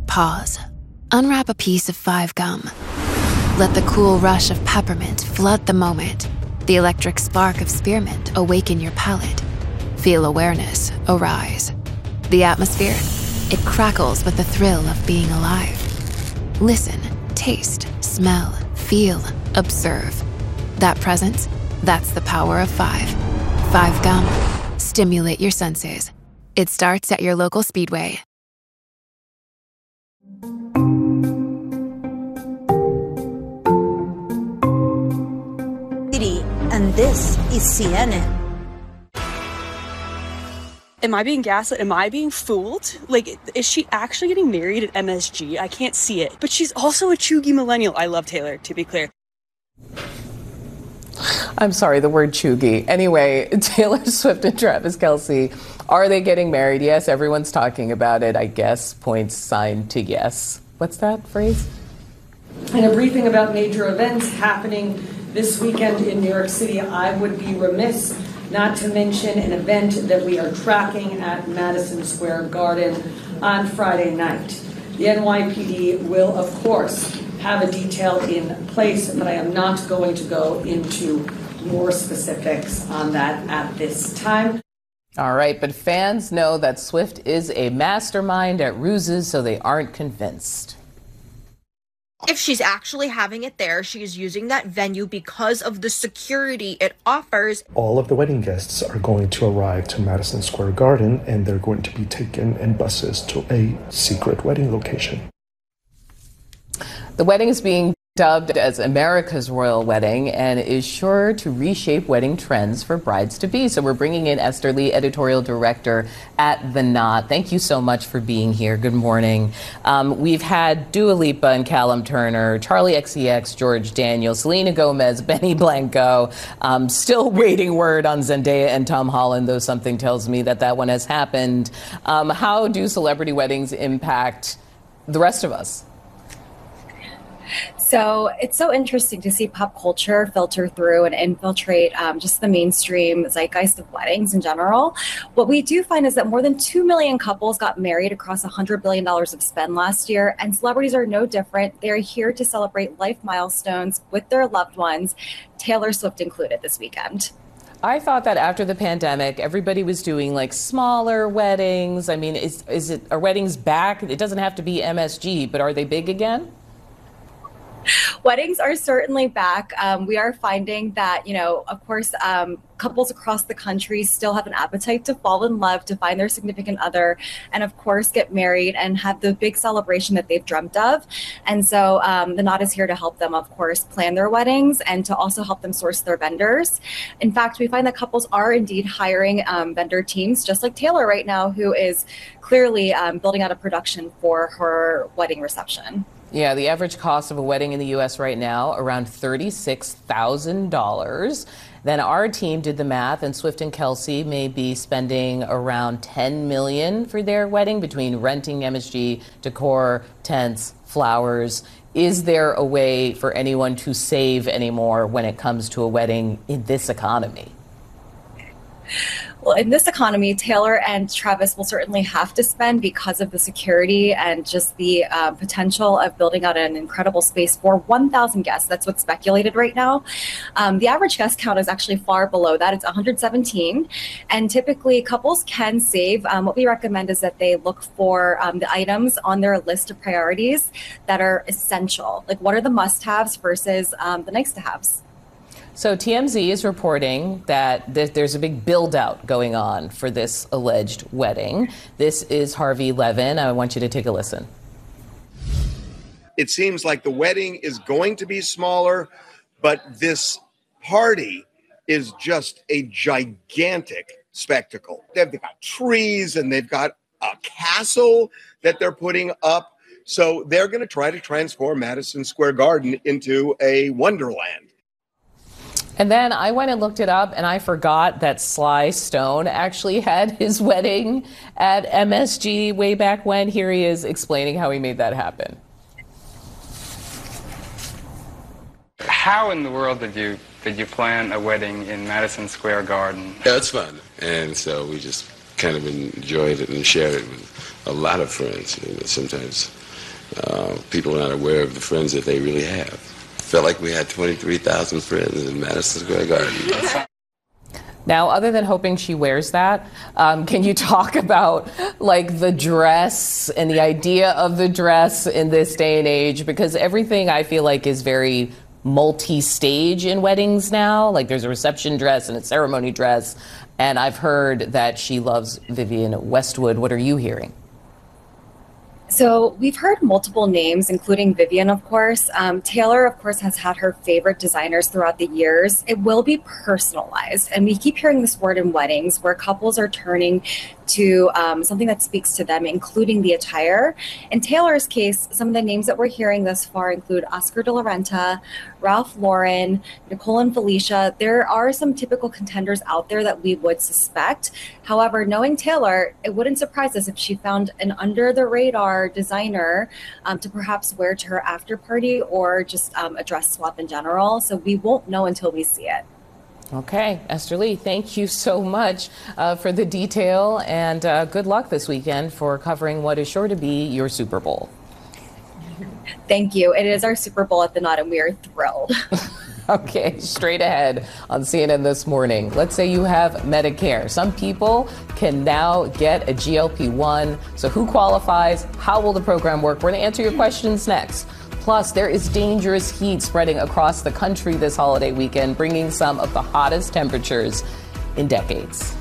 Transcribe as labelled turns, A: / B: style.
A: Pause. Unwrap a piece of 5 gum. Let the cool rush of peppermint flood the moment. The electric spark of spearmint awaken your palate. Feel awareness arise. The atmosphere, it crackles with the thrill of being alive. Listen, taste, smell, feel, observe. That presence, that's the power of 5. 5 gum. Stimulate your senses. It starts at your local Speedway.
B: And this is CNN.
C: Am I being gaslit? Am I being fooled? Like, is she actually getting married at MSG? I can't see it. But she's also a chuggy millennial. I love Taylor, to be clear.
D: I'm sorry, the word chuggy. Anyway, Taylor Swift and Travis Kelce, are they getting married? Yes, everyone's talking about it. I guess points signed to yes. What's that phrase?
E: In a briefing about major events happening this weekend in New York City, I would be remiss not to mention an event that we are tracking at Madison Square Garden on Friday night. The NYPD will, of course, have a detail in place, but I am not going to go into more specifics on that at this time.
D: All right, but fans know that Swift is a mastermind at ruses, so they aren't convinced.
F: If she's actually having it there, she is using that venue because of the security it offers.
G: All of the wedding guests are going to arrive to Madison Square Garden, and they're going to be taken in buses to a secret wedding location.
D: The wedding is being dubbed as America's royal wedding and is sure to reshape wedding trends for brides-to-be. So we're bringing in Esther Lee, editorial director at The Knot. Thank you so much for being here. Good morning. We've had Dua Lipa and Callum Turner, Charlie XCX, George Daniel, Selena Gomez, Benny Blanco. Still waiting word on Zendaya and Tom Holland, though something tells me that that one has happened. How do celebrity weddings impact the rest of us?
H: So it's so interesting to see pop culture filter through and infiltrate just the mainstream zeitgeist of weddings in general. What we do find is that more than 2 million couples got married across $100 billion of spend last year, and celebrities are no different. They're here to celebrate life milestones with their loved ones, Taylor Swift included this weekend.
D: I thought that after the pandemic, everybody was doing like smaller weddings. I mean, are weddings back? It doesn't have to be MSG, but are they big again?
H: Weddings are certainly back. We are finding that, of course, couples across the country still have an appetite to fall in love, to find their significant other, and of course, get married and have the big celebration that they've dreamt of. And so The Knot is here to help them, of course, plan their weddings and to also help them source their vendors. In fact, we find that couples are indeed hiring vendor teams, just like Taylor right now, who is clearly building out a production for her wedding reception.
D: Yeah, the average cost of a wedding in the U.S. right now, around $36,000. Then our team did the math, and Swift and Kelce may be spending around $10 million for their wedding between renting MSG, decor, tents, flowers. Is there a way for anyone to save anymore when it comes to a wedding in this economy?
H: Well, in this economy, Taylor and Travis will certainly have to spend because of the security and just the potential of building out an incredible space for 1,000 guests. That's what's speculated right now. The average guest count is actually far below that. It's 117. And typically, couples can save. What we recommend is that they look for the items on their list of priorities that are essential. Like, what are the must-haves versus the nice-to-haves?
D: So TMZ is reporting that there's a big build-out going on for this alleged wedding. This is Harvey Levin. I want you to take a listen.
I: It seems like the wedding is going to be smaller, but this party is just a gigantic spectacle. They've got trees and they've got a castle that they're putting up. So they're going to try to transform Madison Square Garden into a wonderland.
D: And then I went and looked it up, and I forgot that Sly Stone actually had his wedding at MSG way back when. Here he is explaining how he made that happen.
J: How in the world did you plan a wedding in Madison Square Garden?
K: Yeah, it's fun, and so we just kind of enjoyed it and shared it with a lot of friends. Sometimes people are not aware of the friends that they really have. Felt like we had 23,000 friends in Madison Square Garden.
D: Now, other than hoping she wears that, can you talk about like the dress and the idea of the dress in this day and age? Because everything I feel like is very multi-stage in weddings now. Like there's a reception dress and a ceremony dress. And I've heard that she loves Vivienne Westwood. What are you hearing?
H: So we've heard multiple names, including Vivienne, of course. Taylor, of course, has had her favorite designers throughout the years. It will be personalized. And we keep hearing this word in weddings where couples are turning to something that speaks to them, including the attire. In Taylor's case, some of the names that we're hearing thus far include Oscar de la Renta, Ralph Lauren, Nicole and Felicia. There are some typical contenders out there that we would suspect. However, knowing Taylor, it wouldn't surprise us if she found an under-the-radar designer to perhaps wear to her after party or just a dress swap in general. So we won't know until we see it.
D: Okay, Esther Lee, thank you so much for the detail, and good luck this weekend for covering what is sure to be your Super Bowl.
H: Thank you. It is our Super Bowl at the Knot, and we are thrilled.
D: Okay, straight ahead on CNN This Morning. Let's say you have Medicare. Some people can now get a GLP-1. So who qualifies? How will the program work? We're going to answer your questions next. Plus, there is dangerous heat spreading across the country this holiday weekend, bringing some of the hottest temperatures in decades.